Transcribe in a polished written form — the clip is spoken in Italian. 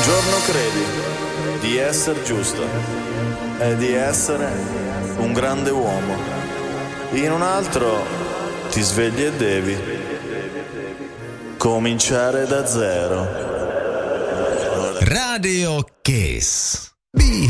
giorno credi di essere giusto e di essere un grande uomo. In un altro ti svegli e devi cominciare da zero. Radio Kiss.